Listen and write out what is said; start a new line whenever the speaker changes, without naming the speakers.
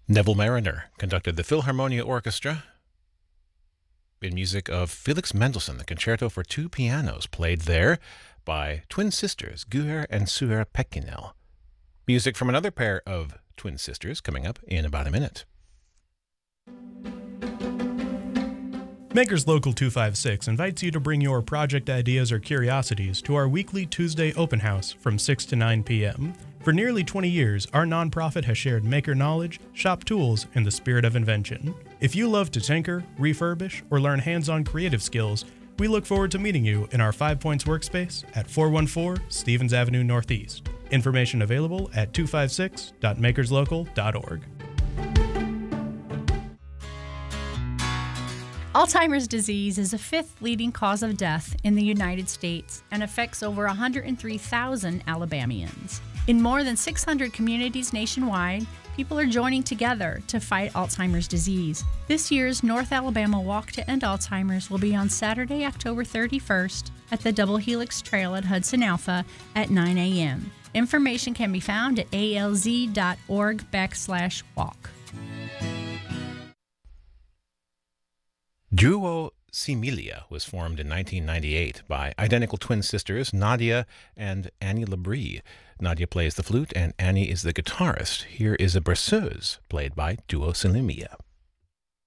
Neville Mariner conducted the Philharmonia Orchestra in music of Felix Mendelssohn, the Concerto for Two Pianos, played there by twin sisters Guher and Suher Pekinel. Music from another pair of twin sisters coming up in about a minute.
Makers Local 256 invites you to bring your project ideas or curiosities to our weekly Tuesday open house from 6 to 9 p.m. For nearly 20 years, our nonprofit has shared maker knowledge, shop tools, and the spirit of invention. If you love to tinker, refurbish, or learn hands-on creative skills, we look forward to meeting you in our 5 Points workspace at 414 Stevens Avenue Northeast. Information available at 256.makerslocal.org.
Alzheimer's disease is the fifth leading cause of death in the United States and affects over 103,000 Alabamians. In more than 600 communities nationwide, people are joining together to fight Alzheimer's disease. This year's North Alabama Walk to End Alzheimer's will be on Saturday, October 31st at the Double Helix Trail at Hudson Alpha at 9 a.m. Information can be found at alz.org/walk.
Duo Similia was formed in 1998 by identical twin sisters Nadia and Annie Labrie. Nadia plays the flute and Annie is the guitarist. Here is a berceuse played by Duo Similia.